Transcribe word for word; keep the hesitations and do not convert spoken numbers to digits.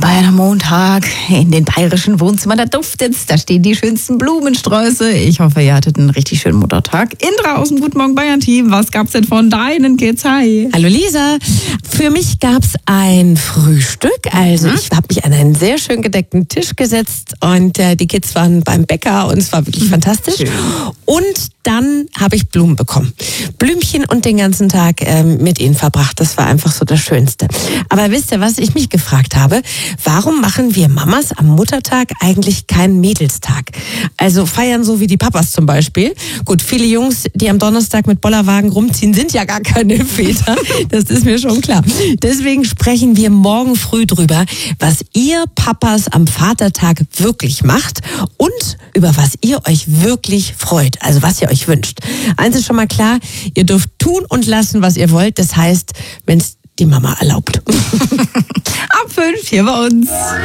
Bayern am Montag in den bayerischen Wohnzimmern, da duftet's, da stehen die schönsten Blumensträuße. Ich hoffe, ihr hattet einen richtig schönen Muttertag. In draußen, Guten Morgen Bayern-Team, was gab's denn von deinen Kids? Hi. Hallo Lisa, für mich gab's ein Frühstück, also mhm. ich habe mich an einen sehr schön gedeckten Tisch gesetzt und äh, die Kids waren beim Bäcker und es war wirklich mhm. fantastisch. Schön. Und dann habe ich Blumen bekommen. Blümchen und den ganzen Tag ähm, mit ihnen verbracht. Das war einfach so das Schönste. Aber wisst ihr, was ich mich gefragt habe? Warum machen wir Mamas am Muttertag eigentlich keinen Mädelstag? Also feiern so wie die Papas zum Beispiel. Gut, viele Jungs, die am Donnerstag mit Bollerwagen rumziehen, sind ja gar keine Väter. Das ist mir schon klar. Deswegen sprechen wir morgen früh drüber, was ihr Papas am Vatertag wirklich macht und über was ihr euch wirklich freut. Also was ihr euch wünscht. Eins ist schon mal klar, ihr dürft tun und lassen, was ihr wollt. Das heißt, wenn es die Mama erlaubt. Ab fünf hier bei uns.